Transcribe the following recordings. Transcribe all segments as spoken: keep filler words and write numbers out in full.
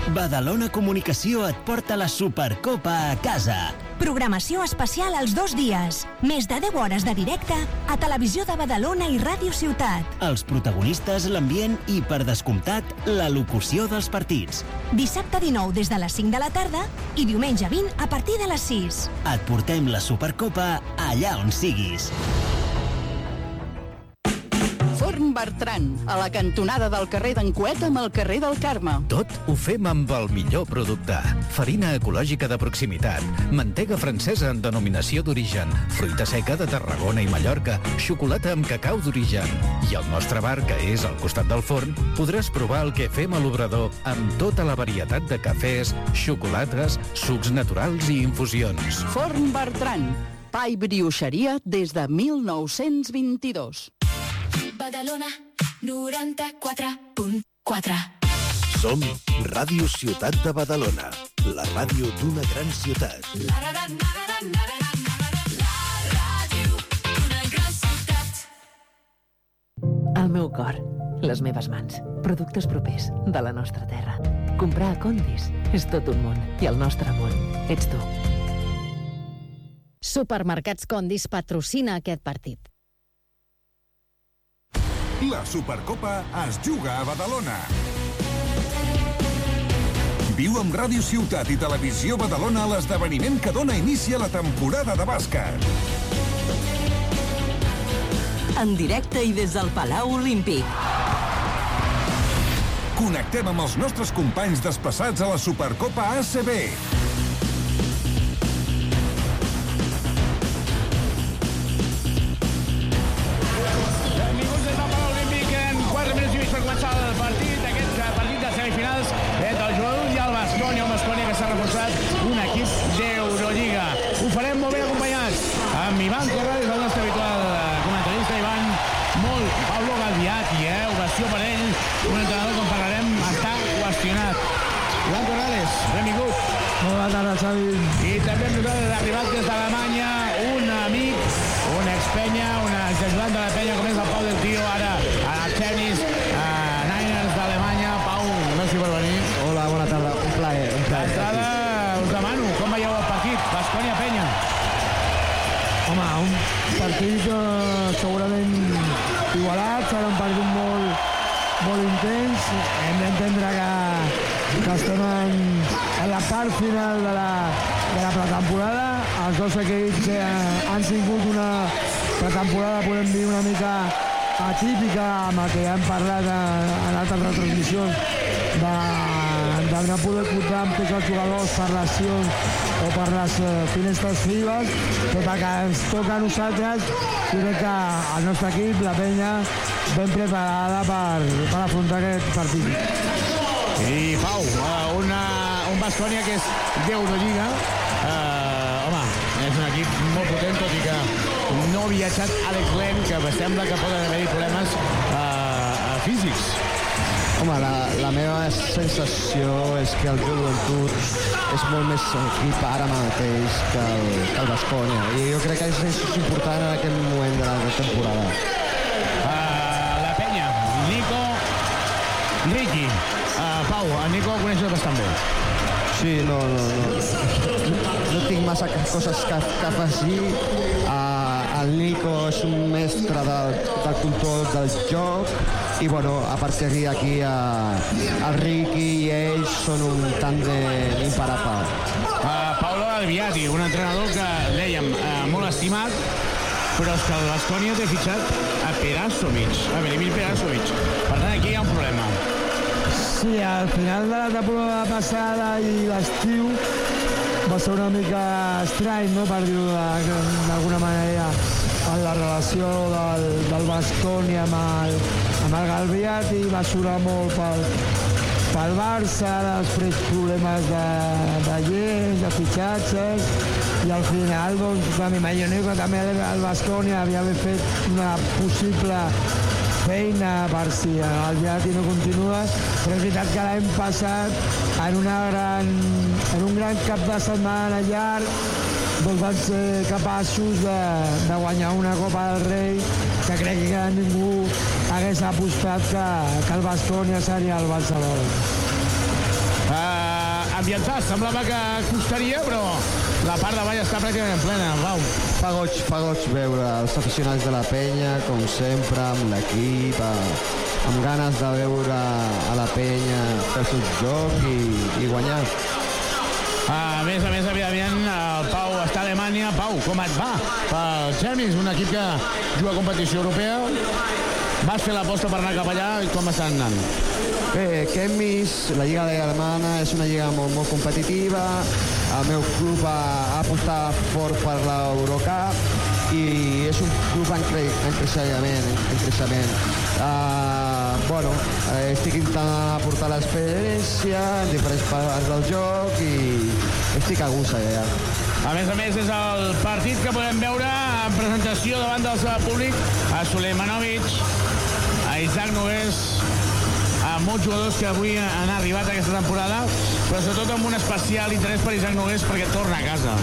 Badalona Comunicació et porta la Supercopa a casa. Programació especial els dos dies. Més de deu hores de directe a Televisió de Badalona i Ràdio Ciutat. Els protagonistes, l'ambient i, per descomptat, la locució dels partits. Dissabte dinou des de les cinc de la tarda i diumenge vint a partir de les sis. Et portem la Supercopa allà on siguis. Forn Bertran, a la cantonada del carrer d'en Coet amb el carrer del Carme. Tot ho fem amb el millor producte. Farina ecològica de proximitat, mantega francesa en denominació d'origen, fruita seca de Tarragona i Mallorca, xocolata amb cacau d'origen. I al nostre bar, que és al costat del forn, podràs provar el que fem a l'obrador amb tota la varietat de cafès, xocolates, sucs naturals i infusions. Forn Bertran, pa i brioixeria des de mil nou-cents vint-i-dos. Badalona noranta-quatre punt quatre. Som Ràdio Ciutat de Badalona, la ràdio d'una gran ciutat. La ràdio d'una gran ciutat. El meu cor, les meves mans, productes propers de la nostra terra. Comprar a Condis és tot un món i el nostre món ets tu. Supermercats Condis patrocina aquest partit. La Supercopa es juga a Badalona. Viu amb Ràdio Ciutat i Televisió Badalona l'esdeveniment que dona inici a la temporada de bàsquet. En directe i des del Palau Olímpic. Connectem amb els nostres companys desplaçats a la Supercopa A C B. Per començar el partit, aquest partit de semifinals entre el Juventus i el Baskonia, un Baskonia que s'ha reforçat un equip d'Eurolliga. Ho farem molt ben acompanyats amb Ivan Corrales, el nostre habitual comentarista. Ivan, molt Pablo Galviati, eh? Ovació per ell, un entrenador, com parlarem, està qüestionat. Ivan Corrales, benvingut. Molt bona tarda, Xavi. I també amb nosaltres, arribat des d'Alemanya, un amic, un expenya, un exajudant de la penya, com és el Pau del Tio, ara a tenis, a Niners d'Alemanya. Pau, gràcies per venir. Hola, bona tarda, un plaer. Un plaer. D'entrada, us demano, com veieu el partit? Baskonia-Penya. Home, un partit eh, segurament igualat, serà un partit molt, molt intens. Hem d'entendre que, que estem en, en la part final de la, de la pretemporada. Els dos equips eh, han tingut una pretemporada, podem dir, una mica atípica, amb el que ja hem parlat en, en altres retransmissions, de, de no poder comptar amb tots els jugadors per lesions o per les eh, finestres vives, però que ens toca a nosaltres, jo crec que el nostre equip, la penya, ben preparada per, per afrontar aquest partit. I Pau, una, un Baskonia que és d'Eurolliga, uh, home, és un equip molt potent, tot i que no ha viatjat Alex Len, que sembla que poden haver-hi problemes uh, físics. Home, la, la meva sensació és que el Joventut és molt més equip ara mateix que el, que el Baskonia, i jo crec que és, és important en aquest moment de la temporada. Uh, la penya, Nico, Ricky. Uh, Pau, el Nico el coneixes bastant bé. Sí, no, no, no. No tinc massa coses que, que afegir. Uh, el Nico és un mestre del, del control del joc i, bueno, a partir d'aquí uh, el Ricky i ells són un tàndem imparable. Uh, Paulo Albiati, un entrenador que, dèiem, uh, molt estimat, però és que el Baskonia té fitxat a Perasovic, a Velimir Perasovic. Per tant, aquí hi ha un problema. Sí, al final de la temporada passada i l'estiu va ser una mica estrany, no?, per dir-ho d'alguna manera, en la relació del, del Baskonia amb el, amb el Galviati, va surar molt pel, pel Barça, després problemes de, de lleis, de fitxatges, i al final, doncs, m'imagino que també el Baskonia havia fet una possible feina per si el Viati no continua, però és veritat que l'any passat en, una gran, en un gran cap de setmana llarg doncs van ser capaços de, de guanyar una Copa del Rei que crec que ningú hagués apostat que, que el Baskonia seria el vencedor. Uh, ambientar. Semblava que costaria, però la part de baix està pràcticament plena. Pau. Fa goig, fa goig veure els aficionats de la penya, com sempre, amb l'equip, amb ganes de veure a la penya fer el seu joc i, i guanyar. A més a més, evidentment, el Pau està a Alemanya. Pau, com et va? Pel Chemis, un equip que juga a competició europea. Vas fer l'aposta per anar cap allà i com estan anant? Bé, Chemis, la lliga alemana és una lliga molt, molt competitiva. El meu club ha, ha apostat fort per l'Eurocup i és un club en, cre en creixement. En creixement. Uh, bueno, estic intentant aportar l'experiència en diferents parts del joc i estic a gust allà. A més a més, és el partit que podem veure en presentació davant del públic a Suleimanovic, a Isaac Nogués, a molts jugadors que avui han arribat aquesta temporada, però sobretot amb un especial interès per Isaac Nogués perquè torna a casa.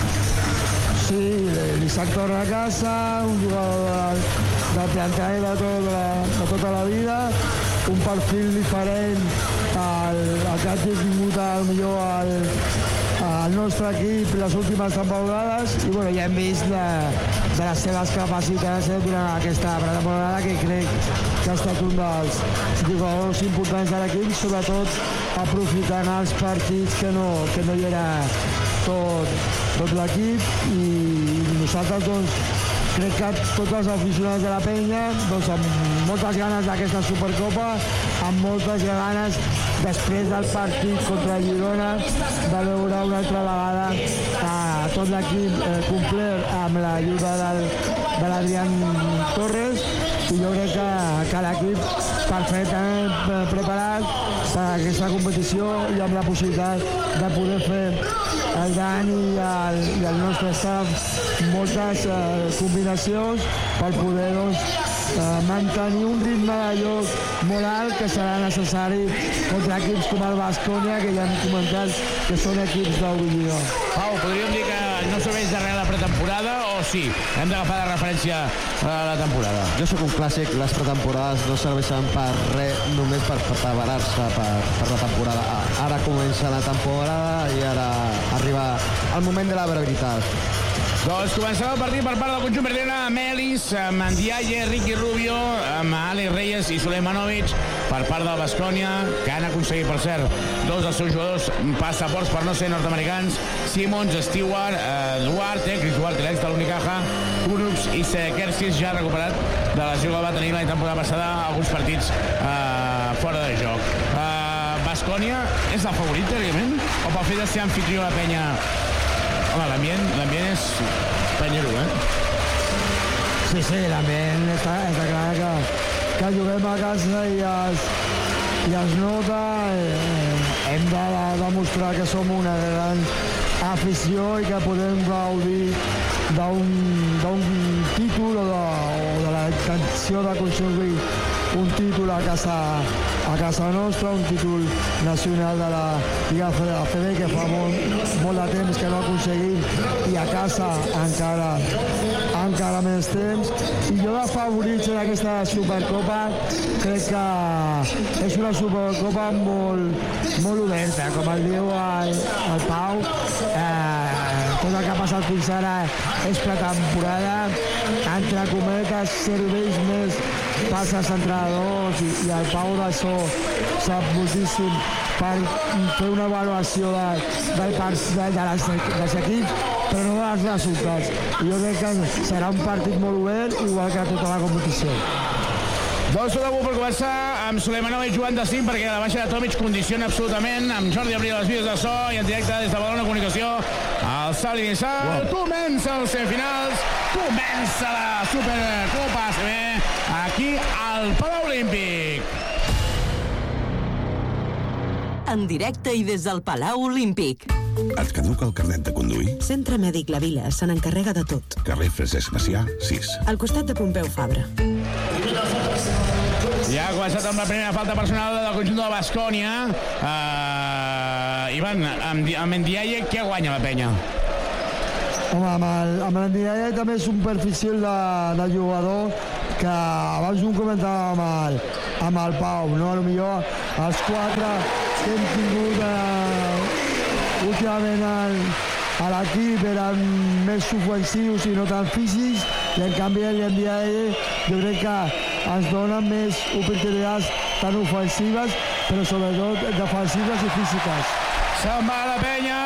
Sí, l'Isaac torna a casa, un jugador de, de plantall de, tot, de, de tota la vida, un perfil diferent al, al que ha tingut al millor al, al nostre equip les últimes temporades i bueno, ja hem vist de, de les seves capacitats eh, durant aquesta pretemporada que crec que ha estat un dels jugadors importants de l'equip, sobretot aprofitant els partits que no, que no hi era tot, tot l'equip i nosaltres doncs crec que tots els aficionats de la penya doncs amb moltes ganes d'aquesta Supercopa, amb moltes ganes després del partit contra el Girona de veure una altra vegada a tot l'equip eh, complet amb l'ajuda del, de l'Adrián Torres i jo crec que, que l'equip perfectament preparat per a aquesta competició i amb la possibilitat de poder fer el Dani i el, i el nostre staff moltes eh, combinacions per poder doncs, eh, mantenir un ritme de joc molt alt que serà necessari contra equips com el Baskonia, que ja hem comentat que són equips d'Eurolliga. Pau, podríem dir que no serveix darrere la pretemporada o sí? Hem d'agafar de referència a la temporada. Jo sóc un clàssic, les pretemporades no serveixen per res, només per preparar-se per, per la temporada. Ara comença la temporada i ara arriba el moment de la veritat. Doncs començarà el partit per part del conjunt verdena amb Elis, amb Ndiaye, Ricky Rubio, amb Alex Reyes i Suleimanovic per part del Baskonia, que han aconseguit, per cert, dos dels seus jugadors passaports per no ser nord-americans, Simons, Stewart, eh, Duarte, Chris Duarte, l'ex de l'Unicaja, Kurups i Sekersis, ja recuperat de la lesió que va tenir la temporada passada alguns partits eh, fora de joc. Eh, Baskonia és el favorit, teòricament? O pel fet de ser anfitrió de penya? Home, l'ambient, l'ambient és penyero, eh? Sí, sí, l'ambient està, està clar que, que juguem a casa i es, i es nota. Eh, hem de demostrar que som una gran afició i que podem gaudir d'un títol o de, o de la intenció d'aconseguir un títol a casa, a casa nostra, un títol nacional de la Lliga A C B que fa molt, molt de temps que no aconseguim i a casa encara, encara més temps. I jo de favorits en aquesta Supercopa crec que és una Supercopa molt, molt oberta, com el diu el, el Pau. Eh, tot el que ha passat fins ara és pretemporada, entre cometes serveix més pels entrenadors i, i el Pau d'això sap moltíssim per fer una avaluació de, de, de, de les, dels equips, però no dels resultats. I jo crec que serà un partit molt obert, igual que tota la competició. Doncs tot avui per començar amb Suleimanovic jugant de cinc perquè la baixa de Tomic condiciona absolutament, amb Jordi Abril a les vies del so i en directe des de Badalona Comunicació al salt inicial. Wow. Comença els semifinals, comença la Supercopa A C B aquí al Palau Olímpic. En directe i des del Palau Olímpic. Et caduca el carnet de conduir? Centre Mèdic La Vila se n'encarrega de tot. Carrer Francesc Macià, sis. Al costat de Pompeu Fabra. Ja ha començat amb la primera falta personal del conjunt de la Baskonia. Uh, Ivan, amb, amb Ndiaye, què guanya la penya? Home, amb el, amb el Ndiaye també és un perfil de, de jugador que abans ho comentàvem amb el, amb el Pau, no? A lo millor els quatre que hem tingut eh, últimament el, a l'equip eren més ofensius i no tan físics, i en canvi l'N B A jo crec que ens dona més oportunitats tan ofensives, però sobretot defensives i físiques. Se'n va la penya,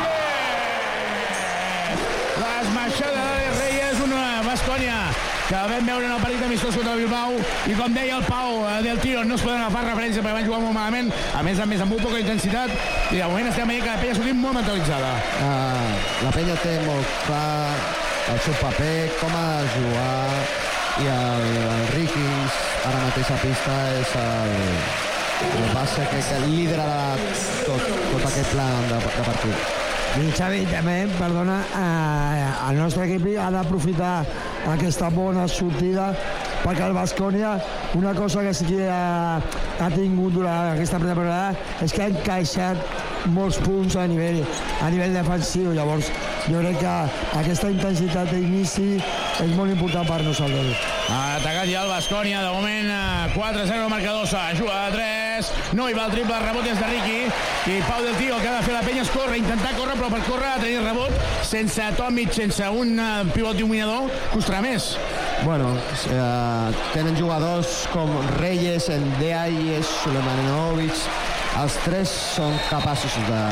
Reyes! L'esmaixada de Reyes, una Baskonia que vam veure en el partit amistós contra el Bilbao, i com deia el Pau del Tiro, no es poden agafar referència perquè van jugar molt malament, a més a més amb molt poca intensitat, i de moment estem veient que la penya sortim molt mentalitzada. Uh, la penya té molt clar el seu paper, com ha de jugar, i el, el Rickings ara mateix a pista és el, el base que, que liderarà tot, tot aquest plan de, de partit. I Xavi, també, perdona, eh, el nostre equip ha d'aprofitar aquesta bona sortida, perquè el Baskonia, una cosa que sí que ha, ha tingut durant aquesta pretemporada és que ha encaixat molts punts a nivell, a nivell defensiu. Llavors, jo crec que aquesta intensitat d'inici és molt important per nosaltres. Ha atacat ja el Baskonia, de moment quatre a zero el marcador, s'ha jugat a tres, no hi va el triple, el rebot és de Ricky, i Pau del Tio, el que ha de fer la penya és córrer, intentar córrer, però per córrer ha de tenir rebot, sense Tomic, sense un pivot dominador, costarà més. Bueno, eh, tenen jugadors com Reyes, Ndiaye, Sulemanovic, els tres són capaços de,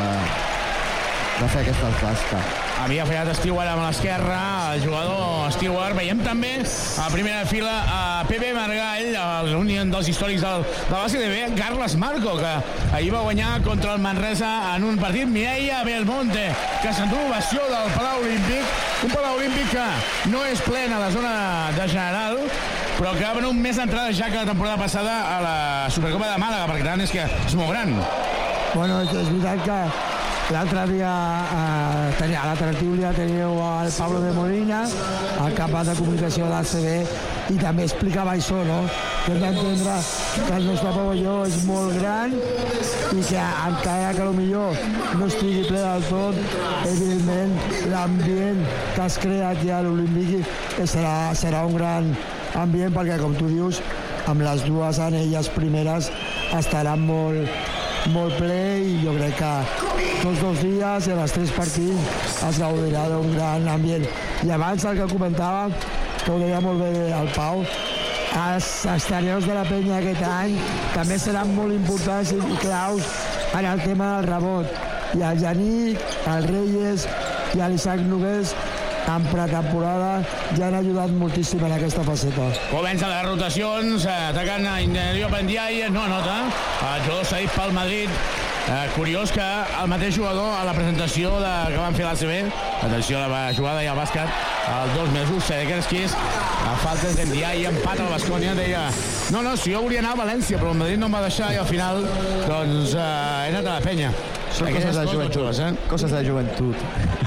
de fer aquesta tasca. Havia fallat Stewart amb l'esquerra, el jugador Stewart. Veiem també a primera fila a Pepe Margall, un dels històrics del, del bàsquet de B, Carles Marco, que ahir va guanyar contra el Manresa en un partit. Mireia Belmonte, que s'endú ovació del Palau Olímpic, un Palau Olímpic que no és plen a la zona de general, però que ha venut més entrades ja que la temporada passada a la Supercopa de Màlaga, perquè tant és que és molt gran. Bueno, és veritat que l'altre dia eh, a la tertúlia teníeu el Pablo de Molina, el cap de comunicació de l'A C B, i també explicava això, no? Que hem d'entendre que el nostre pavelló és molt gran i que encara que potser no estigui ple del tot, evidentment l'ambient que es crea aquí a l'Olímpic serà, serà un gran ambient, perquè com tu dius, amb les dues anelles primeres estaran molt molt ple, i jo crec que tots dos dies i els tres partits es gaudirà d'un gran ambient. I abans el que comentava, que ho deia molt bé el Pau, els exteriors de la penya aquest any també seran molt importants i claus en el tema del rebot. I el Yannick, el Reyes i l'Isaac Nogués en pretemporada ja han ajudat moltíssim en aquesta faceta. Comencen les rotacions, atacant a interior per Ndiaye, no anota, el jugador cedit pel Madrid. Eh, curiós que el mateix jugador a la presentació de, que van fer l'A C B, atenció a la jugada i al bàsquet, el dos mesos, Sedekerskis, a faltes d'Ndiaye, empat al Baskonia, deia, no, no, si jo volia anar a València, però el Madrid no em va deixar, i al final, doncs, eh, he anat a la penya. Són coses de joventut, eh? Coses de joventut.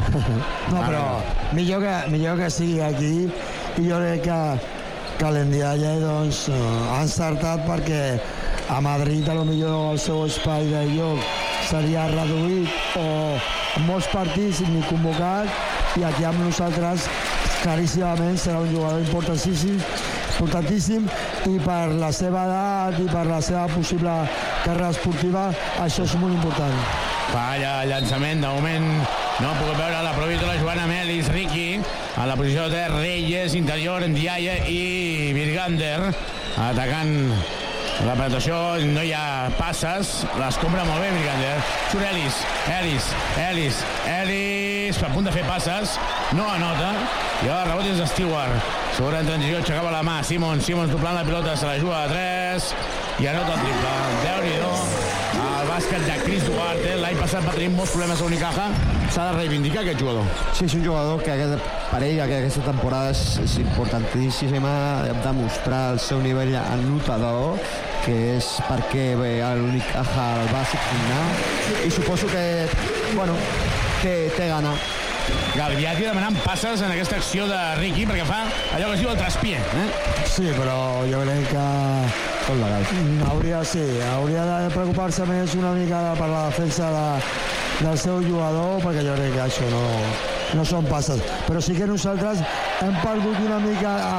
No, però millor que, millor que sigui aquí, i jo crec que, que l'Ndiaye doncs, ha encertat, perquè a Madrid a lo millor el seu espai de lloc seria reduït o en molts partits ni convocat, i aquí amb nosaltres claríssimament serà un jugador importantíssim, importantíssim, i per la seva edat i per la seva possible carrera esportiva això és molt important. Falla el llançament, de moment no ha pogut veure la provítola Joana Melis, Ricky a la posició de Reyes, interior Ndiaye i Virgander atacant la penetració, no hi ha passes, l'escombra molt bé Virgander, surt Ellis, Ellis, Ellis, Ellis, a punt de fer passes, no anota, i el rebot és de Stewart, segura en transició, aixecava la mà, Simons, Simons doblant la pilota, se la juga a tres, i anota el triple, Déu-n'hi-do, el bàsquet de Chris Duarte, l'any passat va tenir molts problemes a Unicaja, s'ha de reivindicar aquest jugador. Sí, és un jugador que aquest, per ell que aquesta temporada és, és importantíssima, hem de mostrar el seu nivell anotador, que és perquè l'Unicaja el va assignar, i suposo que, bueno, té, té gana. Galviati demanant passes en aquesta acció de Ricky, perquè fa allò que es diu el traspié. Eh? Sí, però jo crec que tot legal. Hauria, sí, hauria de preocupar-se més una mica per la defensa de, del seu jugador, perquè jo crec que això no, no són passes. Però sí que nosaltres hem perdut una mica a,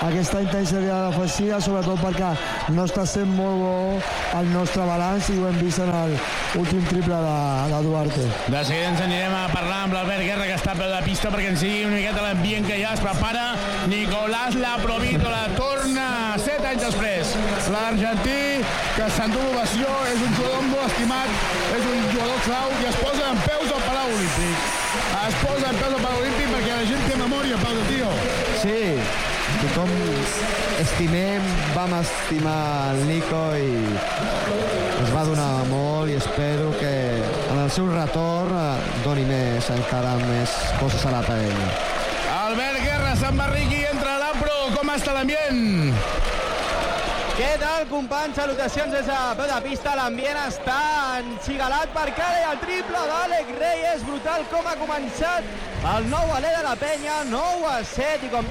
aquesta intensitat ofensiva, sobretot perquè no està sent molt bo el nostre balanç i ho hem vist en l'últim triple de, de Duarte. De seguida ens anirem a parlar amb l'Albert Guerra, que està a peu de pista, perquè ens sigui una miqueta l'ambient que ja es prepara. Nicolás Laprovítola torna set anys després. L'argentí, que s'endú l'ovació, és un jugador molt estimat, és un jugador clau i es posa en peus al Palau Olímpic. Es posa en peus al Palau Olímpic perquè la gent té memòria, Pau de Tio. Sí, tothom estimem, vam estimar el Nico i ens va donar molt i espero que en el seu retorn doni més, encara més coses a la paella. Albert Guerra, Sant Barriqui, entra a l'Apro, com està l'ambient? Què tal, companys? Salutacions des de peu de pista. L'ambient està enxigalat per cara i el triple d'Àlex Reyes. Brutal com ha començat el nou alè de la penya, nou a set, i com...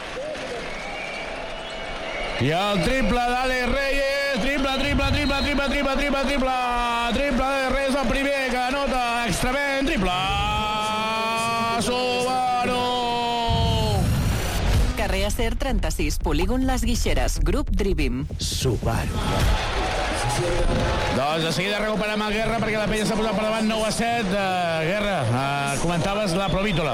I el triple d'Àlex Reyes, triple, triple, triple, triple, triple, triple, triple, triple d'Àlex Reyes, el primer que anota extremament, triple, Subaru. Carrer Acer trenta-sis, polígon Les Guixeres, grup Drivim. Subaru. Doncs de seguida recuperem el Guerra perquè la penya s'ha posat per davant nou a set. Uh, Guerra, uh, comentaves la Provítola.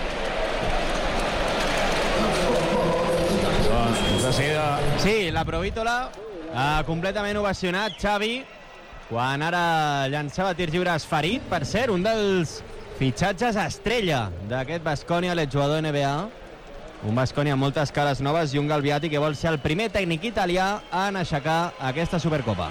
Doncs de seguida... Sí, la Provítola uh, completament ovacionat, Xavi, quan ara llançava tirs lliures Farid, per cert, un dels fitxatges estrella d'aquest Baskonia, l'exjugador N B A. Un Baskonia amb moltes cares noves i un Galviati que vol ser el primer tècnic italià en aixecar aquesta Supercopa.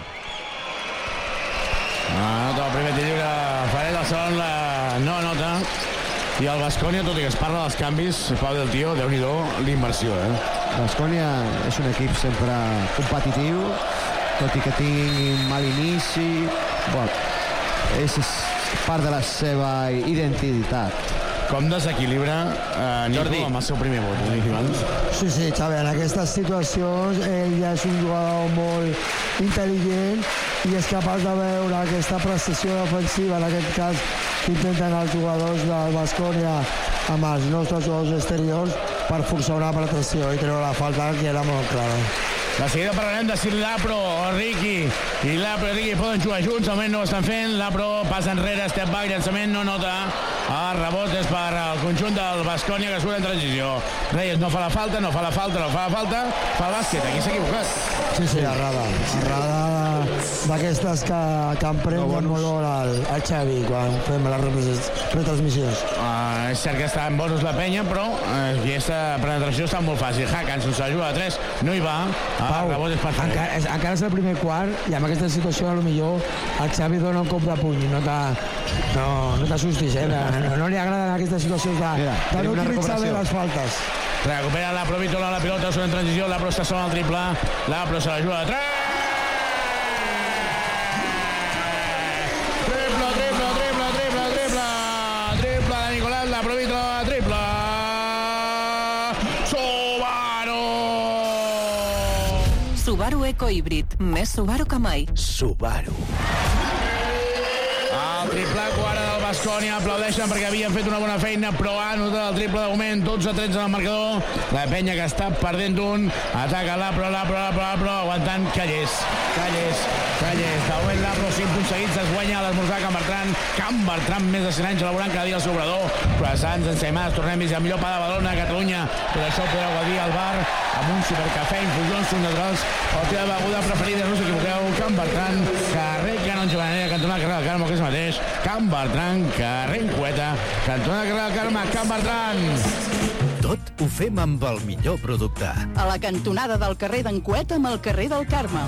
Anota el primer tir lliure Farid, el segon la... no anota. I el Baskonia, tot i que es parla dels canvis, Pau del Tio, Déu-n'hi-do, l'inversió, eh? Baskonia és un equip sempre competitiu, tot i que tingui un mal inici. Bon, és part de la seva identitat. Com desequilibra eh, Nico Jordi amb el seu primer vot, eh, Ivan? Sí, sí, Xavi, en aquestes situacions ell ja és un jugador molt intel·ligent i és capaç de veure aquesta precisió defensiva, en aquest cas que intenten els jugadors del Baskonia amb els nostres jugadors exteriors per forçar una penetració i treure la falta, que era molt clara. De seguida parlarem de si l'Apro, Ricky i l'Apro i Ricky poden jugar junts, al moment no ho estan fent. L'Apro passa enrere, step back, llançament, no nota. El rebot és per al conjunt del Baskonia, que surt en transició. Reyes no fa la falta, no fa la falta, no fa la falta, fa el bàsquet, aquí s'ha equivocat. Sí, sí, errada. Errada d'aquestes que, que emprenen molt l'hora al, al Xavi quan fem les retransmissions. Uh, és cert que està en bonus la penya, però uh, aquesta penetració està molt fàcil. Hakan, sense ajuda de tres, no hi va. Pau, encara, és, encara és el primer quart i amb aquesta situació a lo millor el Xavi dona un cop de puny, no t'assustis, no, no, eh? no, no li agraden aquestes situacions de, Mira, de no utilitzar bé les faltes. Recupera la Provítola, la pilota, surt en transició, l'Apro està sola al triple, l'Apro se la juga de tres! Triple, triple, triple, triple, triple, triple de Nicolás, la Provítola, triple! Subaru Eco Híbrid, més Subaru que mai. Subaru. El triple quart del Baskonia, aplaudeixen perquè havien fet una bona feina, però ha notat el triple de moment, dotze a tretze en el marcador. La penya que està perdent d'un, ataca l'Apro, l'Apro, l'Apro, l'Apro, aguantant Callés, Callés, Callés. De moment l'Apro, cinc punts seguits, es guanya l'esmorzar Can Bertran. Can Bertran, més de cent anys elaborant cada dia el seu obrador. Croissants, ensaïmades, tornem-hi, el millor pa de Badalona, Catalunya. Per això podeu gaudir al bar amb un supercafè, infusions, suc naturals, o la beguda preferida, no us equivoqueu, Can Bertran, carrer Canonge Bananera, cantonada carrer del Carme, que és mateix, Can Bertran, carrer Encueta, cantonada carrer del Carme, Can Bertran. Tot ho fem amb el millor producte. A la cantonada del carrer d'Encueta amb el carrer del Carme.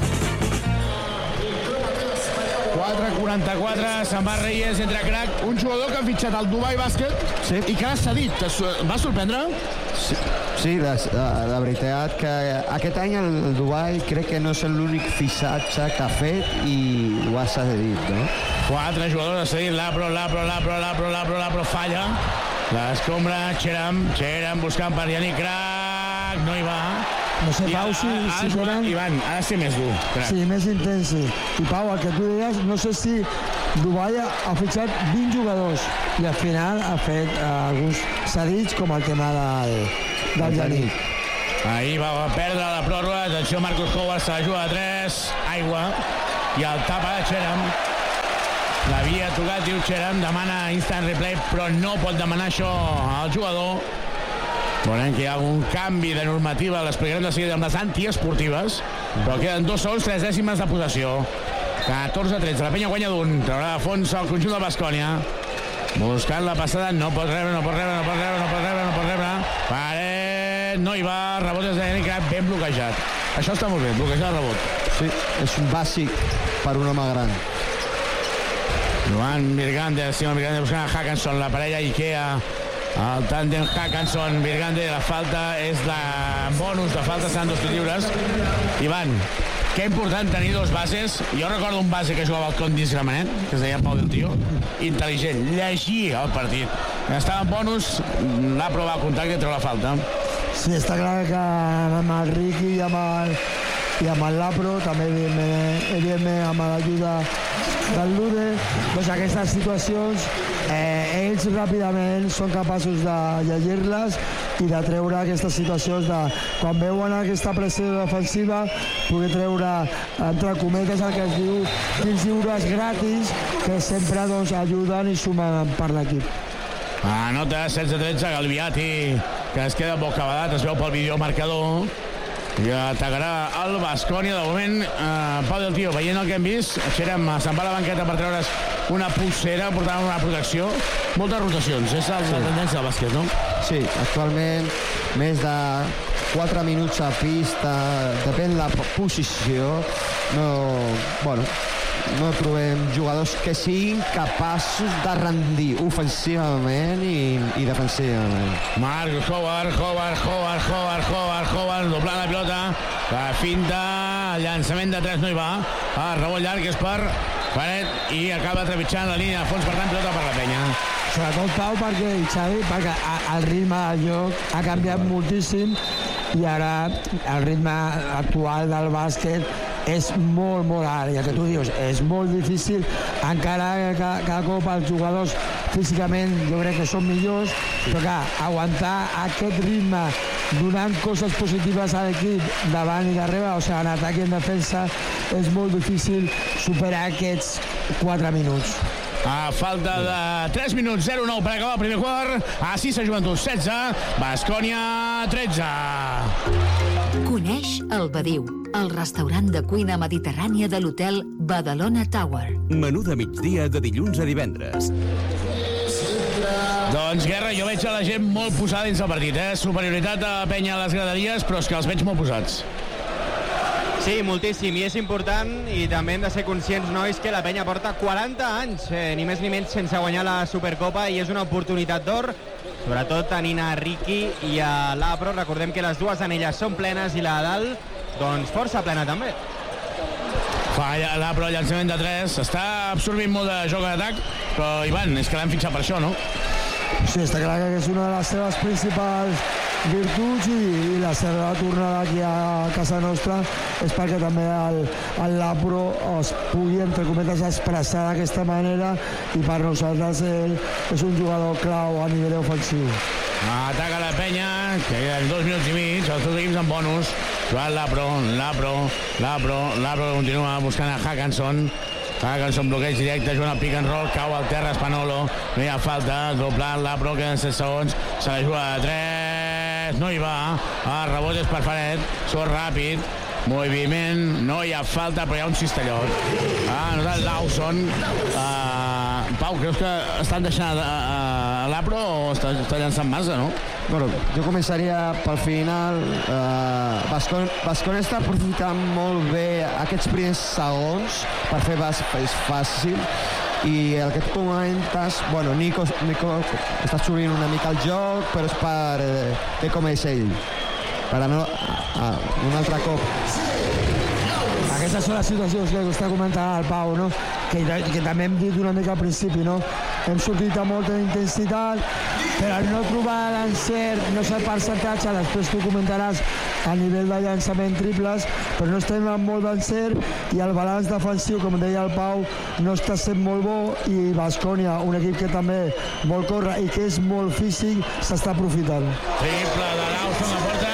quatre quaranta-quatre, se'n va Reyes, entra Crac, un jugador que ha fitxat al Dubai Bàsquet sí. i que ha cedit. Va sorprendre? Sí, sí la, la, la veritat que aquest any el Dubai crec que no és l'únic fitxatge que ha fet i ho ha cedit, no? Quatre jugadors ha cedit, l'Apro, l'Apro, l'Apro, l'Apro, l'Apro, l'Apro falla. L'escombra, Xeram, Xeram buscant per Yannick Crac, no hi va. No sé, Pau, si, si tenen... Ivan, ha de ser més dur. Crac. Sí, més intens, sí. I Pau, el que tu deies, no sé si Dubai ha fitxat vint jugadors i al final ha fet eh, alguns cedits com el tema del, del Yannick. Ahir va perdre la pròrroga. Atenció, Marcus Howard se la juga a tres. Aigua. I el tapa de Xeram. L'havia tocat, diu Xeram. Demana instant replay, però no pot demanar això al jugador. Veurem que hi ha un canvi de normativa. L'explicarem de seguida amb les antiesportives. Però queden dos segons, tres dècimes de possessió. catorze a tretze. La penya guanya d'un. Traurà de fons el conjunt del Baskonia. Buscant la passada. No pot rebre, no pot rebre, no pot rebre, no pot rebre, no pot rebre. Paret, no hi va. Rebot és d'Eric, ben bloquejat. Això està molt bé, bloquejar el rebot. Sí, és un bàsic per un home gran. Joan Virgande, Simon Virgande buscant a Hackanson, la parella Ikea, el tàndem Hackanson-Virgande, la falta és de bonus, de falta seran dos lliures. Ivan, que important tenir dos bases. Jo recordo un base que jugava al Condis Gramenet, que es deia Pau del Tio, intel·ligent, llegia el partit. Estava en bonus, l'ha provat el contacte i treu la falta. Sí, està clar que amb el Riqui i amb el, i amb el Lapro, també evidentment, evidentment amb l'ajuda del Lude, doncs aquestes situacions eh, ells ràpidament són capaços de llegir-les i de treure aquestes situacions de, quan veuen aquesta pressió defensiva, poder treure, entre cometes, el que es diu tirs lliures gratis, que sempre doncs, ajuden i sumen per l'equip. Anota setze a tretze, Galviati, que es queda bocabadat, es veu pel videomarcador, i atacarà el Baskonia. De moment, eh, Pau del Tio, veient el que hem vist, Xerem se'n va a la banqueta per treure's una pulsera, portant una protecció. Moltes rotacions, és la sí. tendència del bàsquet, no? Sí, actualment més de quatre minuts a pista, depèn la posició, no, bueno, no trobem jugadors que siguin capaços de rendir ofensivament i, i defensivament. Marcus Howard, Howard, Howard, Howard, Howard, Howard, doblant la pilota, la finta, el llançament de tres no hi va, el rebot llarg és per Paret i acaba trepitjant la línia de fons, per tant, pilota per la penya. Sobretot Pau perquè, Xavi, perquè el ritme del joc ha canviat moltíssim i ara el ritme actual del bàsquet és molt, molt alt, i el que tu dius, és molt difícil, encara que cada cop els jugadors físicament jo crec que són millors, però clar, aguantar aquest ritme donant coses positives a l'equip davant i darrere, o sigui, en atac i en defensa, és molt difícil superar aquests quatre minuts. A falta de tres minuts, zero nou per acabar el primer quart, a sis a Joventut setze, Baskonia tretze. Coneix el Badiu, el restaurant de cuina mediterrània de l'hotel Badalona Tower. Menú de migdia de dilluns a divendres. Doncs, Guerra, jo veig a la gent molt posada dins el partit, eh? Superioritat a la penya a les graderies, però és que els veig molt posats. Sí, moltíssim, i és important, i també hem de ser conscients, nois, que la penya porta quaranta anys, eh, ni més ni menys, sense guanyar la Supercopa, i és una oportunitat d'or, sobretot tenint a Riqui i a l'Apro. Recordem que les dues anelles són plenes i la de dalt, doncs, força plena també. Falla l'Apro, llançament de tres, està absorbint molt de joc d'atac, però, Ivan, és que l'han fitxat per això, no? Sí, està clar que és una de les seves principals virtuts i, i la seva tornada aquí a casa nostra és perquè també el, el Lapro es pugui, entre cometes, expressar d'aquesta manera, i per nosaltres ell és un jugador clau a nivell ofensiu. Ataca la penya, que queden dos minuts i mig, els dos equips en bonus. Joan Lapro, Lapro, Lapro, Lapro continua buscant a Hackanson. Hackanson, bloqueig directe, jugant al pick and roll, cau al terra Spanolo, no hi ha falta, doblant Lapro, queden set segons, se la juga a tres, no hi va, el rebot és per Faret, surt ràpid, moviment, no hi ha falta, però hi ha un cistellot. Ah, notat Lawson. Uh, Pau, creus que estan deixant a, a, a l'Apro o està, està llançant massa, no? Bueno, jo començaria pel final. Uh, Bascon, Bascon està aprofitant molt bé aquests primers segons per fer bàsquet fàcil, i el que tu comentes, bueno, Nico, Nico està subint una mica el joc, però és per eh, fer com és ell, per anar a un altre cop. Aquestes són les situacions que està comentant el Pau, no? que, que també hem dit una mica al principi, no? Hem sortit amb molta intensitat, però al no trobar l'encert, no sé el percentatge, després tu comentaràs a nivell de llançament triples, però no estem amb molt d'encert, i el balanç defensiu, com deia el Pau, no està sent molt bo, i Baskonia, un equip que també vol córrer i que és molt físic, s'està aprofitant. Triple de Lawson, la porta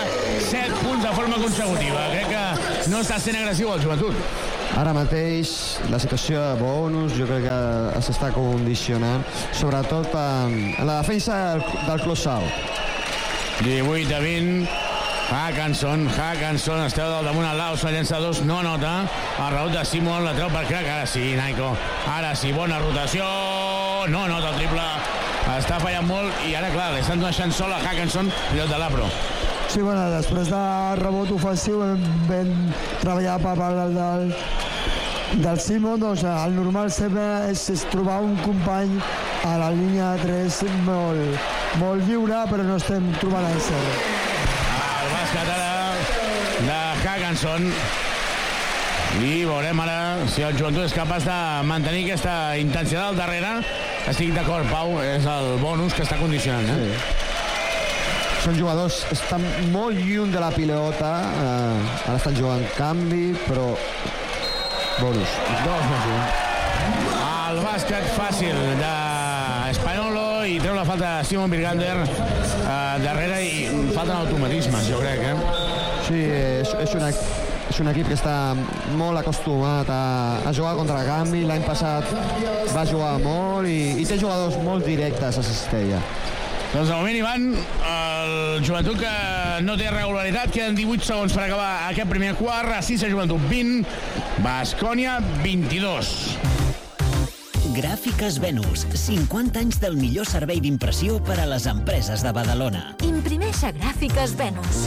set punts de forma consecutiva. Crec que no està sent agressiu el Joventut. Ara mateix la situació de bonus jo crec que s'està condicionant, sobretot en, en la defensa del, del close-out. divuit a vint, Hackanson, Hackanson, esteu del damunt al Lawson, llançadors, no nota, el rebot de Simon, la treu per crack, ara sí, Naiko, ara sí, bona rotació, no nota el triple, està fallant molt, i ara, clar, l'estan deixant sol a Hackanson, pilot de l'Apro. Sí, bueno, després de rebot ofensiu vam treballar per part del, del, del Simon, doncs el normal sempre és, és trobar un company a la línia de tres molt, molt lliure, però no estem trobant el cert. El bàsquet ara de Hackanson, i veurem ara si el Joventut és capaç de mantenir aquesta intensitat al darrere. Estic d'acord, Pau, és el bonus que està condicionant, eh? Sí. Són jugadors, estan molt lluny de la pilota, eh, ara estan jugant canvi, però bonus. Dos més un. El bàsquet fàcil de Españolo i treu la falta de Simon Birgander eh, darrere, i falten automatismes, jo crec, eh? Sí, és, és, una, és un equip que està molt acostumat a, a jugar contra canvi. L'any passat va jugar molt i, i té jugadors molt directes a Cistella. Doncs de moment, Ivan, el Joventut que no té regularitat, queden divuit segons per acabar aquest primer quart, a sis a Joventut vint, Baskonia vint-i-dos. Gràfiques Venus, cinquanta anys del millor servei d'impressió per a les empreses de Badalona. Imprimeix a Gràfiques Venus.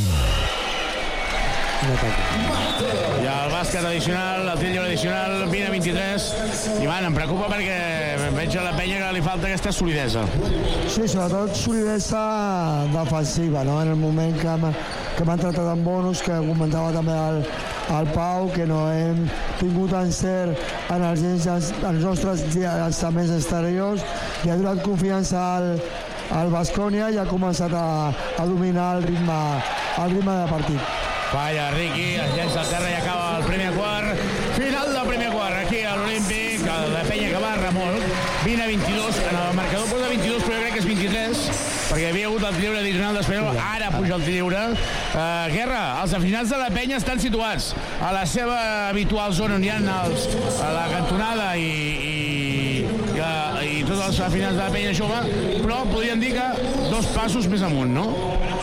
I el bàsquet addicional, el tir lliure addicional, vint a vint-i-tres. Ivan, em preocupa perquè veig a la penya que li falta aquesta solidesa. Sí, sobretot solidesa defensiva, no? En el moment que hem, que hem entrat en bonus, que comentava també el, el Pau, que no hem tingut encert en els, els, els nostres llançaments exteriors, i ha donat confiança al, al Baskonia i ha començat a, a dominar el ritme, el ritme de partit. Falla Riqui, es llença a terra i acaba el primer quart. Final del primer quart, aquí a l'Olímpic, la penya que va remolc, vint a vint-i-dos, en el marcador posa vint-i-dos, però jo crec que és vint-i-tres, perquè hi havia hagut el tir lliure addicional d'Espanyol, ara puja el tir lliure. Uh, Guerra, els aficionats de la penya estan situats a la seva habitual zona on hi ha els, a la cantonada i, i, i, i tots els aficionats de la penya jove, però podríem dir que dos passos més amunt, no?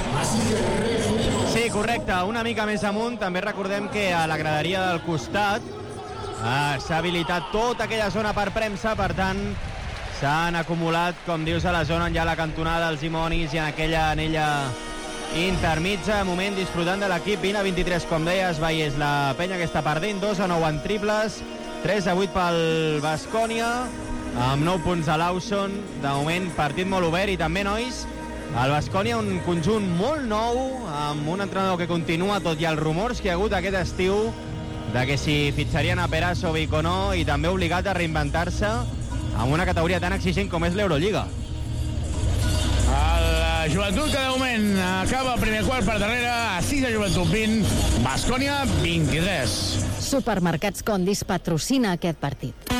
Sí, correcte, una mica més amunt. També recordem que a la graderia del costat eh, s'ha habilitat tota aquella zona per premsa, per tant s'han acumulat, com dius, a la zona on hi ha la cantonada, els dimonis, i en aquella anella intermitja. Moment disfrutant de l'equip, vint a vint-i-tres, com deies, Vallès, la penya que està perdent, dos a nou en triples, tres a vuit pel Baskonia, amb nou punts a Lawson. De moment, partit molt obert, i també, nois, el Baskonia, un conjunt molt nou, amb un entrenador que continua, tot i els rumors que hi ha hagut aquest estiu de que si fitxarien a Perasovic o no, i també obligat a reinventar-se amb una categoria tan exigent com és l'Eurolliga. El Joventut, que de moment acaba el primer quart per darrere, a sis a Joventut vint, Baskonia vint-i-tres. Supermercats Condis patrocina aquest partit.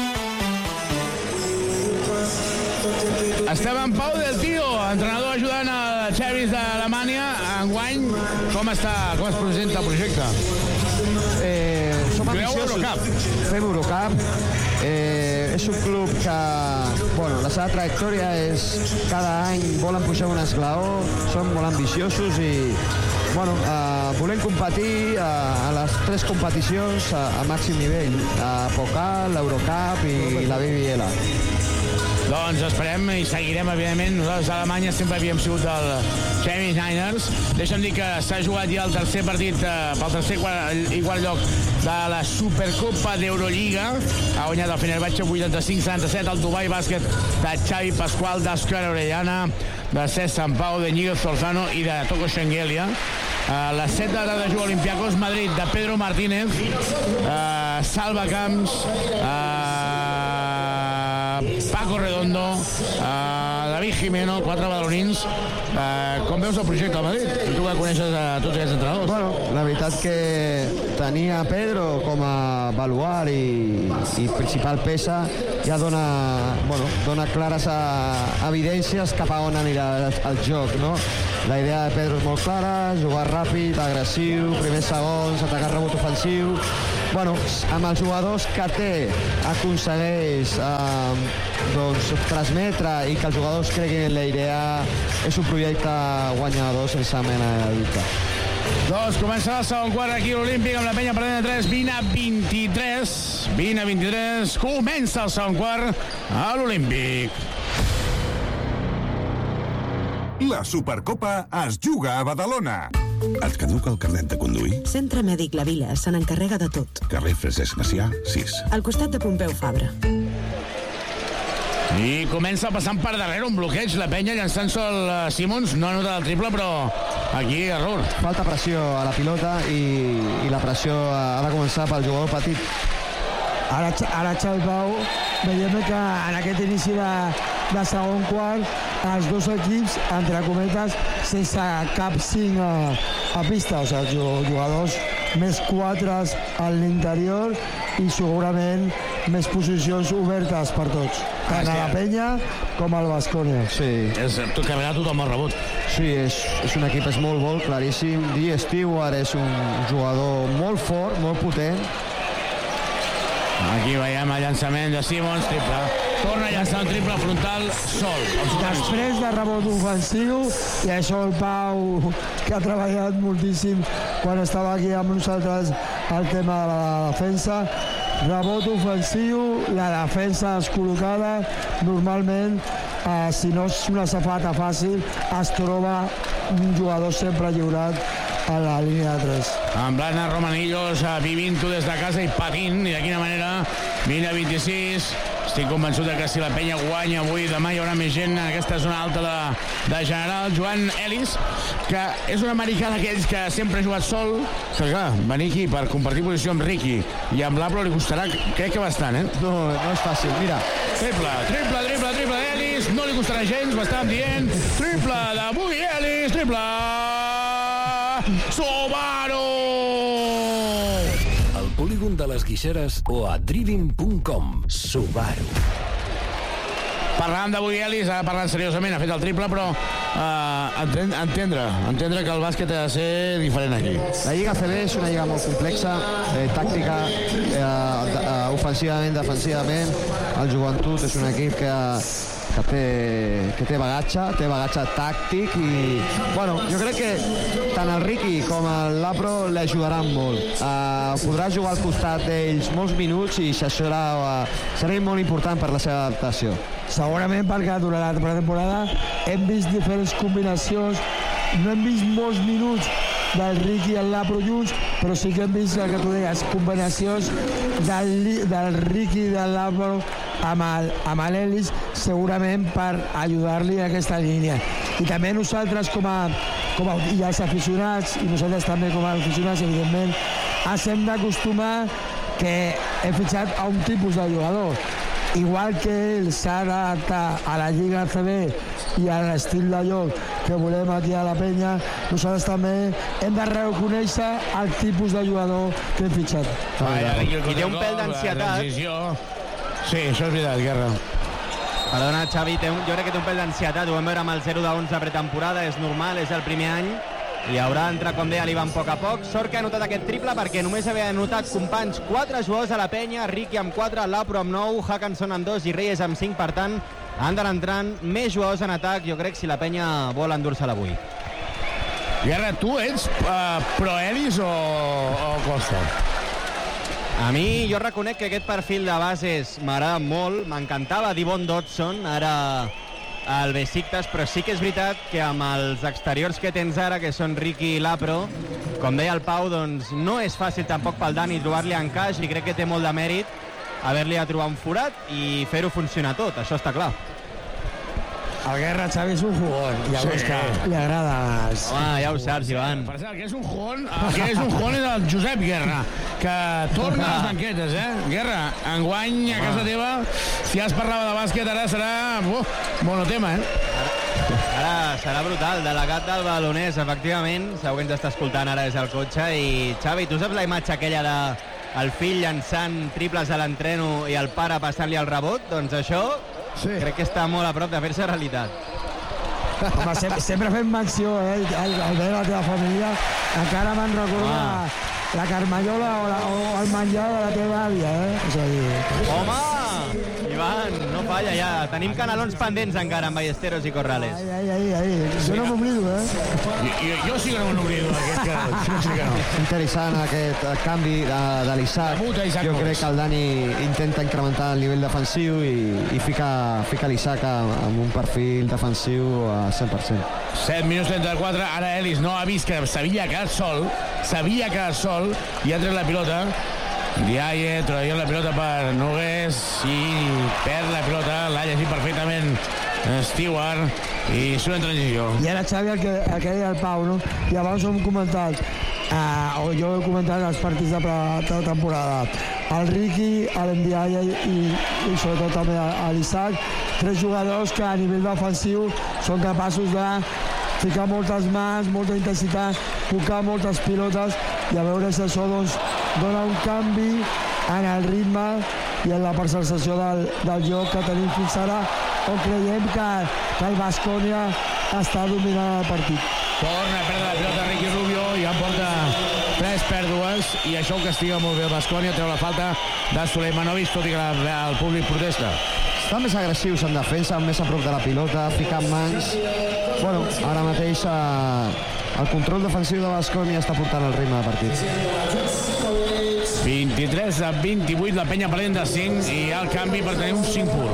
Esteban Pau del Tio, entrenador ajudant a Chavis d'Alemanya. Enguany, com està, com es presenta el projecte? Eh, som ambiciosos. Eurocup. Fem Eurocup. Eh, és un club que, bueno, la seva trajectòria és cada any volen pujar un esglaó, són molt ambiciosos i, bueno, eh, volem competir a, a les tres competicions a, a màxim nivell, a Pokal, l'Eurocup i la B B L. Doncs esperem i seguirem, evidentment. Nosaltres a Alemanya sempre havíem sigut el Chavis Niners. Deixa'm dir que s'ha jugat ja el tercer partit eh, pel tercer i quart lloc de la Supercopa d'Eurolliga. Ha guanyat el Fenerbahçe vuitanta-cinc setanta-set, el Dubai Bàsquet de Xavi Pasqual, d'Òscar Orellana, de Cesc Sant Pau, de Ñigo Zorzano i de Toko Shengelia. Uh, les set de de jugar Olympiacos Madrid, de Pedro Martínez, uh, Salva Camps, uh, uh, Paco Redondo, uh, David Jimeno, quatre badalonins. Uh, com veus el projecte al Madrid? Tu que coneixes a tots aquests entrenadors. Bueno, la veritat que tenia Pedro com a baluart i, i principal peça ja dona, bueno, dona clares a, evidències cap a on anirà el, el joc, no? La idea de Pedro és molt clara, jugar ràpid, agressiu, primers segons, atacar rebot ofensiu. Bueno, amb els jugadors que té aconsegueix eh, doncs, transmetre i que els jugadors creguin en la idea, és un projecte guanyador sense mena de dubte. Doncs comença el segon quart aquí a l'Olímpic amb la penya perdent de tres, vint a vint-i-tres. vint a vint-i-tres, comença el segon quart a l'Olímpic. La Supercopa es juga a Badalona. Et caduca el carnet de conduir? Centre Mèdic La Vila se n'encarrega de tot. Carrer Francesc Macià, sis. Al costat de Pompeu Fabra. I comença passant per darrere un bloqueig, la penya llançant sol Simons, no anota el triple, però aquí error. Falta pressió a la pilota i, i la pressió ha de començar pel jugador petit. Ara, ara Xavi Pau, veiem que en aquest inici de, de segon quart els dos equips, entre cometes, sense cap cinc a, a pista, o sigui, jugadors més quatres a l'interior i segurament més posicions obertes per tots, tant a la penya com al Baskonia. Sí. És, tu caminat tothom al rebot. Sí, és, és un equip és molt bo, claríssim. Dee Stewart és un jugador molt fort, molt potent. Aquí veiem el llançament de Simons, triple. Torna a llançar un triple frontal sol. Després de rebot ofensiu, i això el Pau, que ha treballat moltíssim quan estava aquí amb nosaltres el tema de la defensa, rebot ofensiu, la defensa descol·locada, normalment, eh, si no és una safata fàcil, es troba un jugador sempre lliurat a la línia de tres. Amb l'Anna Romanillos vivint-ho des de casa i patint, i de quina manera, vint a vint-i-sis. Estic convençut que si la penya guanya avui, demà hi haurà més gent en aquesta zona alta de, de general. Joan Ellis, que és un americà d'aquells que sempre ha jugat sol, que clar, venir aquí per compartir posició amb Ricky i amb l'Apro li costarà, crec que bastant, eh? No, no és fàcil, mira. Triple, triple, triple, triple d'Ellis, no li costarà gens, m'estàvem dient. Triple de Boogie Ellis, triple... Subaru! Al polígon de les Guixeres o a driving punt com. Subaru. Parlant de Boogie Ellis, ara parlant seriosament, ha fet el triple, però uh, entendre, entendre que el bàsquet ha de ser diferent aquí. La Lliga A C B és una lliga molt complexa, eh, tàctica, eh, uh, ofensivament, defensivament. El Joventut és un equip que que té, que té bagatge, té bagatge tàctic i, bueno, jo crec que tant el Ricky com l'Apro l'ajudaran molt. Uh, podrà jugar al costat d'ells molts minuts i això serà, uh, serà molt important per la seva adaptació. Segurament perquè durant la pretemporada hem vist diferents combinacions, no hem vist molts minuts del Ricky i l'Apro junts, però sí que hem vist el que tu deies, combinacions del, del Ricky i de l'Apro amb el, amb l'Ellis, segurament per ajudar-li a aquesta línia. I també nosaltres com a, com a i els aficionats, i nosaltres també com a aficionats, evidentment, ens hem d'acostumar que hem fitxat a un tipus de jugador. Igual que ell s'ha d'adaptar a la Lliga A C B i a l'estil de joc que volem aquí a la penya, nosaltres també hem de reconèixer el tipus de jugador que hem fitxat. I té un pèl d'ansietat. Sí, això és veritat, Guerra. Perdona, Xavi, té un, jo crec que té un pèl d'ansietat. Ho vam veure amb el zero de onze pretemporada, és normal, és el primer any, i haurà d'entrar, com deia, l'Ivan a poc a poc. Sort que ha anotat aquest triple, perquè només havia anotat companys quatre jugadors a la penya, Ricky amb quatre, Lapro amb nou, Hackinson amb dos i Reyes amb cinc. Per tant, han d'anar entrant més jugadors en atac, jo crec, si la penya vol endur-se-la avui. Guerra, tu ets uh, pro Ellis o, o Costa? A mi, jo reconec que aquest perfil de bases m'agrada molt, m'encantava Devon Dodson, ara al Besiktas, però sí que és veritat que amb els exteriors que tens ara, que són Ricky i l'Apro, com deia el Pau, doncs no és fàcil tampoc pel Dani trobar-li encaix, i crec que té molt de mèrit haver-li de trobar un forat i fer-ho funcionar tot, això està clar. el Guerra, Xavi, és un jugón. Llavors Sí. que li agrada... Home, ja ho saps, Ivan. Per cert, el que és un jugón, el que és un jugón és el Josep Guerra, que torna a les banquetes, eh? Guerra, enguany a casa teva, si has parlava de bàsquet, ara serà... Uh, monotema, eh? Ara serà brutal. Delegat del Badalonès, efectivament. Segur que ens està escoltant ara des del cotxe. I, Xavi, tu saps la imatge aquella de el fill llançant triples a l'entreno i el pare passant-li el rebot? Doncs això sí. Crec que està molt a prop de fer-se realitat. Home, sempre, sempre fem menció, eh? El, el veure la teva família, encara me'n recordo ah. la, la carmallola o, la, o el menjar de la teva àvia, eh? És a dir... Home! Ivan, no falla ja. Tenim canalons pendents encara amb Ballesteros i Corrales. Ai, ai, ai, ai. Jo no m'oblido, eh? Jo, jo, jo sí que no m'oblido d'aquest canal. Jo sí que no. Interessant aquest canvi de, de l'Isaac. Jo crec que el Dani intenta incrementar el nivell defensiu i, i fica, fica l'Isaac amb un perfil defensiu a cent per cent. set minuts trenta-quatre, ara Ellis no ha vist que s'havia quedat sol, s'havia quedat sol i ha tret la pilota. Diaye traient la pilota per Nogués i perd la pilota, l'ha llegit perfectament Stewart i surt en transició. I ara, Xavi, el que, el que deia el Pau, no? I abans ho hem comentat, uh, o jo he comentat els partits de, de temporada, el Ricky, l'Endiaye i, i sobretot també l'Isaac, tres jugadors que a nivell defensiu són capaços de ficar moltes mans, molta intensitat, tocar moltes pilotes i a veure si això doncs, dona un canvi en el ritme i en la percepció del, del joc que tenim fins ara, on creiem que, que el Baskonia està dominant el partit. Torna a perdre la pilota Ricky Rubio i ja porta tres pèrdues i això ho castiga molt bé el Baskonia, treu la falta de Suleimanovic, tot i que la, el públic protesta. Estan més agressius en defensa, més a prop de la pilota, ficant mans. Bueno, ara mateix eh, el control defensiu de Baskonia està portant el ritme de partit. vint-i-tres a vint-i-vuit, la penya perdent de cinc i hi ha el canvi per tenir un cinc pur.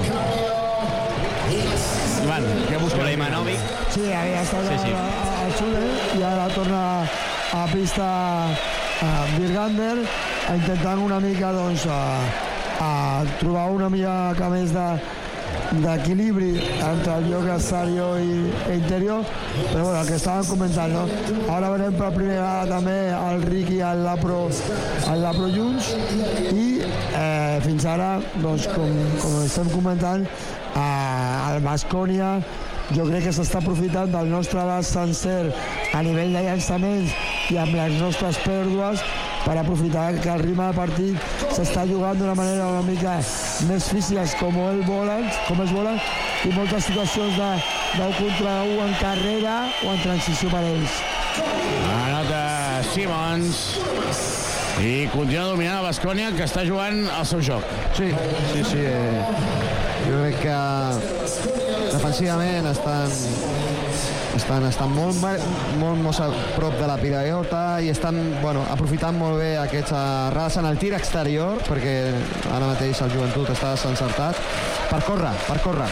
Ivan, què busca? Suleimanovic. Sí, havia estat sí, sí. al Xule i ara torna a pista a Virgander intentant una mica doncs, a, a trobar una mica més de d'equilibri entre el joc exterior i interior, però bueno, el que estàvem comentant, no? Ara veurem per primera vegada també el Ricky i el Lapro, el Lapro junts i eh, fins ara, doncs, com, com estem comentant, eh, el Baskonia jo crec que s'està aprofitant del nostre abast sencer a nivell de llançaments i amb les nostres pèrdues per aprofitar que el ritme de partit s'està jugant d'una manera una mica més físiques com ells volen, com ells volen i moltes situacions de deu contra u en carrera o en transició per ells. Anota Simons i continua dominant el Baskonia, que està jugant el seu joc. Sí, sí, sí. Eh, jo crec que defensivament estan estan, estan molt, molt, molt a prop de la pilota i estan bueno, aprofitant molt bé aquests errades en el tir exterior, perquè ara mateix el Joventut està desencertat, per córrer, per córrer.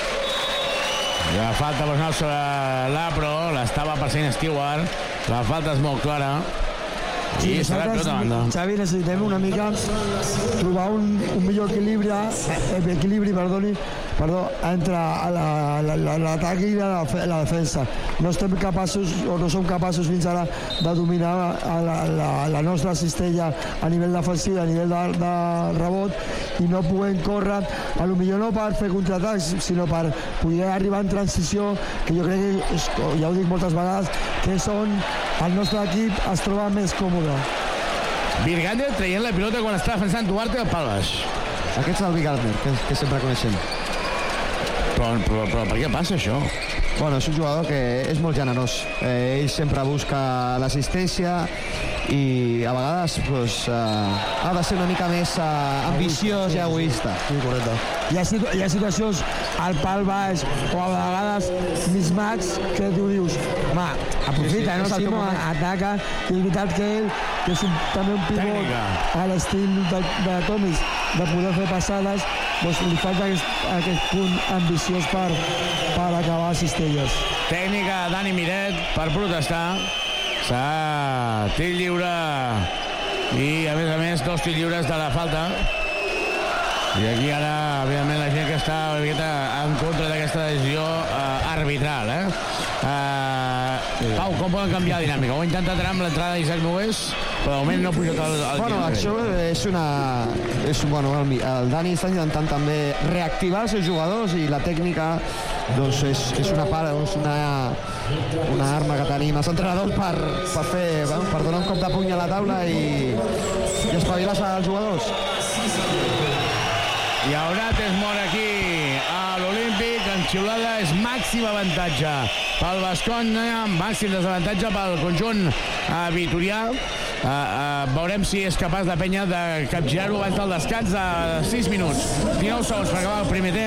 La falta personal sobre l'Apro, l'estava perseguint Stewart, la falta és molt clara. Sí, I serà pilota banda. Xavi, necessitem una mica trobar un, un millor equilibri, eh, equilibri perdoni, perdó, entre l'atac i la, la defensa. No estem capaços, o no som capaços fins ara de dominar la, la, la nostra cistella a nivell defensiu, a nivell de, de rebot, i no podem córrer, a lo millor no per fer contraatacs, sinó per poder arribar en transició, que jo crec que, ja ho dic moltes vegades, que és on el nostre equip es troba més còmode. Virgander traient la pilota quan està defensant Duarte al pal baix. Aquest és el Virgander, que, que sempre coneixem. Però, però, però per què passa això? Bueno, és un jugador que és molt generós. Eh, ell sempre busca l'assistència i a vegades pues, eh, ha de ser una mica més eh, ambiciós i egoista. Sí, correcte. Hi ha, situ hi ha situacions al pal baix o a vegades mismatch que tu dius, home, aprofita, sí, sí, no? Simo ataca, i és veritat que ell, que és un, també un pivot a l'estil de, de Tomis, de poder fer passades, doncs li falta aquest, aquest punt ambiciós per, per acabar cistelles. Tècnica Dani Miret per protestar. S'ha tir lliure i a més a més dos tir lliures de la falta. I aquí ara, evidentment, la gent que està una miqueta en contra d'aquesta decisió eh, general, eh? Uh, Pau, com poden canviar la dinàmica? Ho he intentat anar amb l'entrada d'Isaac Nogués, però de moment no ha pujat el, el Bueno, això és una... És, bueno, el, el Dani està intentant també reactivar els seus jugadors i la tècnica doncs és, és una part, és una, una arma que tenim els entrenadors per, per fer, bueno, per donar un cop de puny a la taula i, i espavilar els jugadors. I Aurat es mor aquí a l'Olímpic, en xiulada és màxim avantatge pel Baskonia, màxim desavantatge pel conjunt uh, vitorià. Uh, uh, veurem si és capaç la penya de capgirar-ho abans del descans de sis minuts. dinou segons per acabar el primer temps.